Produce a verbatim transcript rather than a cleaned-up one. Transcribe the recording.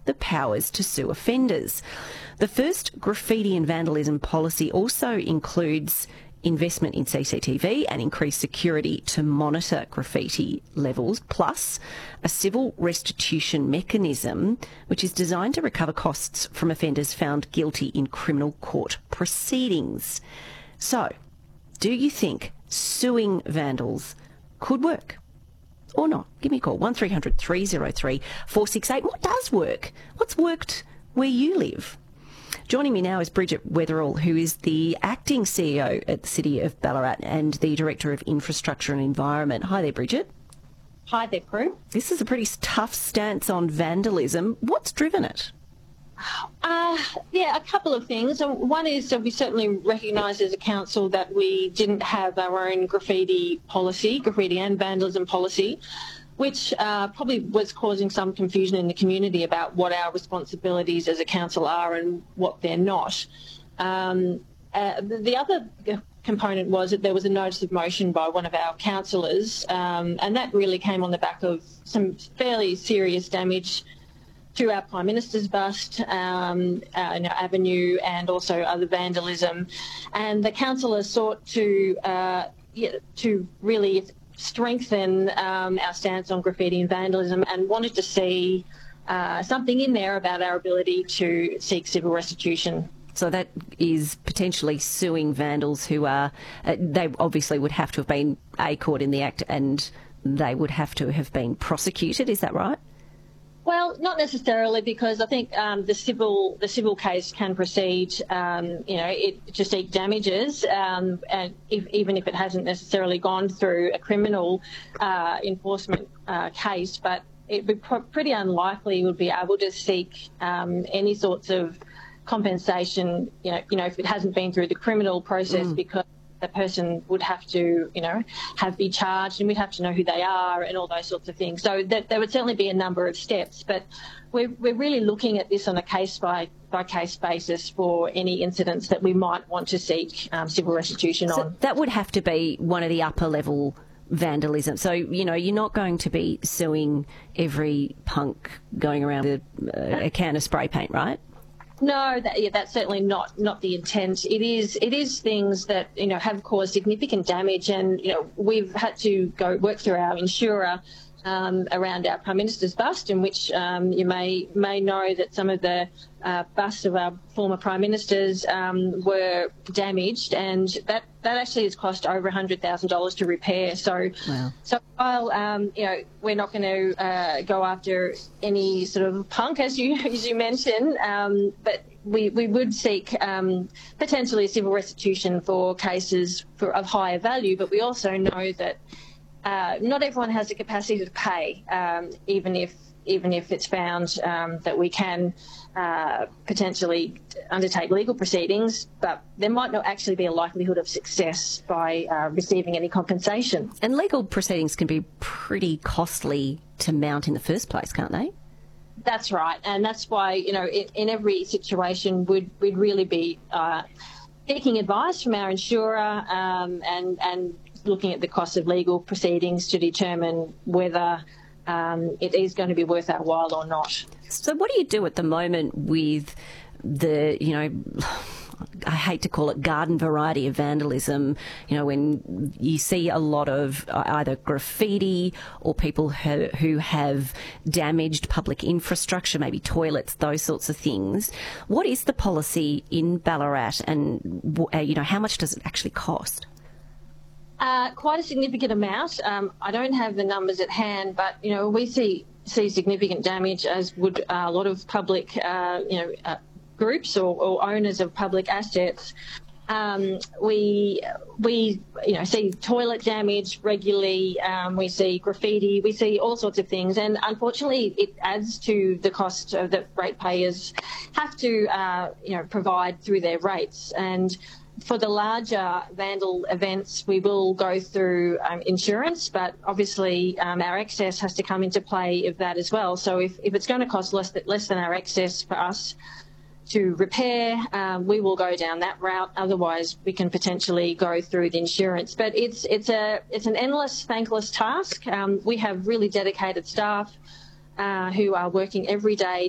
the powers to sue offenders. The first graffiti and vandalism policy also includes investment in C C T V and increased security to monitor graffiti levels, plus a civil restitution mechanism which is designed to recover costs from offenders found guilty in criminal court proceedings. So, do you think suing vandals could work or not? Give me a call, one three hundred three oh three four six eight. What does work? What's worked where you live? Joining me now is Bridget Weatherall, who is the acting C E O at the City of Ballarat and the Director of Infrastructure and Environment. Hi there, Bridget. Hi there, Prue. This is a pretty tough stance on vandalism. What's driven it? Uh, yeah, a couple of things. One is that we certainly recognise as a council that we didn't have our own graffiti policy, graffiti and vandalism policy, which uh, probably was causing some confusion in the community about what our responsibilities as a council are and what they're not. Um, uh, the other component was that there was a notice of motion by one of our councillors, um, and that really came on the back of some fairly serious damage to our Prime Minister's bust, um, uh, in our avenue, and also other vandalism. And the councillor sought to, uh, yeah, to really strengthen um, our stance on graffiti and vandalism, and wanted to see uh, something in there about our ability to seek civil restitution. So that is potentially suing vandals who are, uh, they obviously would have to have been a caught in the act and they would have to have been prosecuted, is that right? Well, not necessarily, because I think um, the civil the civil case can proceed, um, you know, it, to seek damages, um, and if, even if it hasn't necessarily gone through a criminal uh, enforcement uh, case. But it would be pretty unlikely would be able to seek um, any sorts of compensation, you know, you know, if it hasn't been through the criminal process, mm. because the person would have to, you know, have be charged, and we'd have to know who they are and all those sorts of things. So that, there would certainly be a number of steps, but we're, we're really looking at this on a case by, by case basis for any incidents that we might want to seek um, civil restitution so on. That would have to be one of the upper level vandalism. So, you know, you're not going to be suing every punk going around with a, a can of spray paint, right? No, that, yeah, that's certainly not not the intent. It is it is things that, you know, have caused significant damage, and, you know, we've had to go work through our insurer um, around our Prime Minister's bust, in which um, you may may know that some of the uh, busts of our former Prime Ministers um, were damaged, and that, that actually has cost over one hundred thousand dollars to repair. So, wow. so while um, you know, we're not going to uh, go after any sort of punk, as you as you mentioned, um, but we we would seek um, potentially civil restitution for cases for, of higher value. But we also know that Uh, not everyone has the capacity to pay, um, even if even if it's found um, that we can uh, potentially undertake legal proceedings, but there might not actually be a likelihood of success by uh, receiving any compensation. And legal proceedings can be pretty costly to mount in the first place, can't they? That's right, and that's why, you know, in, in every situation we'd, we'd really be uh, seeking advice from our insurer um, and and looking at the cost of legal proceedings to determine whether um, it is going to be worth our while or not. So what do you do at the moment with the, you know, I hate to call it garden variety of vandalism, you know, when you see a lot of either graffiti or people who, who have damaged public infrastructure, maybe toilets, those sorts of things. What is the policy in Ballarat, and, you know, how much does it actually cost? Uh, quite a significant amount. Um, I don't have the numbers at hand, but, you know, we see see significant damage, as would uh, a lot of public, uh, you know, uh, groups or, or owners of public assets. Um, we we you know see toilet damage regularly. Um, we see graffiti. We see all sorts of things, and unfortunately, it adds to the cost of that ratepayers have to uh, you know provide through their rates. And for the larger vandal events, we will go through um, insurance, but obviously um, our excess has to come into play of that as well. So if, if it's going to cost less, less than our excess for us to repair, um, we will go down that route. Otherwise, we can potentially go through the insurance. But it's it's a it's an endless, thankless task. Um, we have really dedicated staff uh, who are working every day